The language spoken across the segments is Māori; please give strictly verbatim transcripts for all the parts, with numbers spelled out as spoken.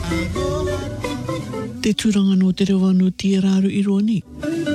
Te turanga no te rewa no tia rāru i roa ni.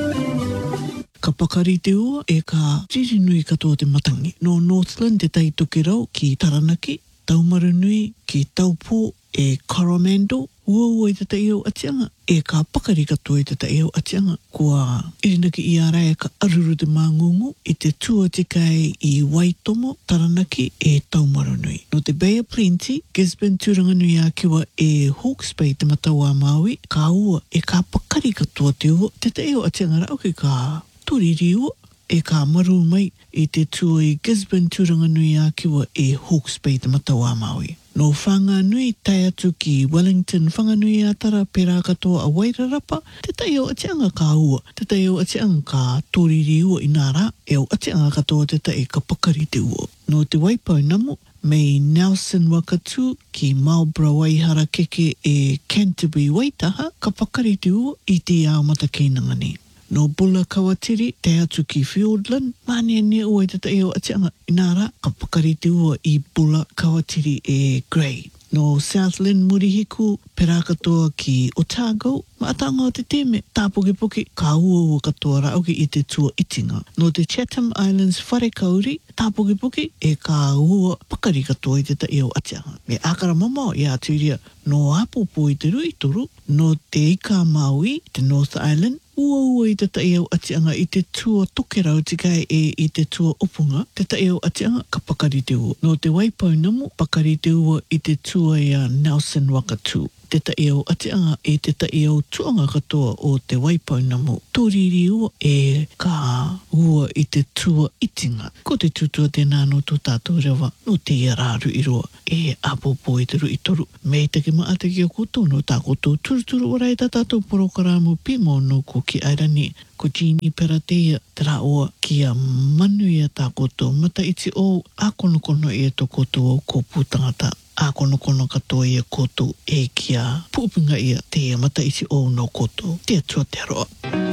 Ka pakari te ua e ka tirinui katoa te matangi. No Northland te taitoke rau ki Taranaki, Taumaru Nui ki Taupō e Coromandel, ua ua i te taio atianga, e ka pakari katoa i te taio atianga, kua irinaki i ara e ka aruru te māngungu i te tua te kai i Waitomo, Taranaki e Taumaru Nui. No te Bay of Plenty, Gisborne turanga nui a kiwa e Hawke's Bay te matau a Maui, ka ua e ka pakari katoa te ua, te taio atianga rau ki ka toriri ua, e ka maru mai i te tua i Gisborne turanga nui a kiwa e Hawke's Bay te matau a Maui. No whanga nui tai atu ki Wellington, whanga nui a tara pera katoa a Wairarapa, te taio atianga ka ua, te taio atianga ka toriri ua i nara, e o atianga katoa te tai ka pakari te ua. No te Waipau namu, mei Nelson Wakatu ki Marlborough Waihara keke e Canterbury Waitaha, ka pakari te ua i te ao mata keinanga ni. No Bula Kawatiri, te atu ki Fiordland, mania ne ua i te taio atianga inara, ka pakari te ua i Bula Kawatiri e Grey. No Southland Murihiku, pera katoa ki Otago, ma atanga o te teme, tāpoke-poke, ka ua ua katoa rauki i te tua itinga. No te Chatham Islands Wharekauri, tāpoke-poke, e ka ua pakari katoa i te taio atianga. Me akara mamao i aturia, no apopo i te rui toru, no te Ika Maui, te North Island, ua ua i te taio atianga i te tua tokerau tikai e i te tua opunga, te taio atianga ka pakari te ua. No te Waipau namu, pakari te ua i te tua i a Nelson Wakatu. Te taio atianga e te taio tuanga katoa o te Waipau namu. Toriri ua e ka ua i te tua itinga. Ko te tutua tēnā no tō tātou rewa, no te iararu i roa, e apopo i te rui toru. Mei take maa te kia koto no tā koto turuturu o rai tā tātou porokaramu pimo no ko ki airani. Ko Jeannie Peratea, te rā oa ki a manu i a tā koto, mata iti o a kono kono i a tō koto o ko pūtangata. A kono kono katoa i a koto e kia pūpinga i a te mata iti o no koto. Te atua te roa.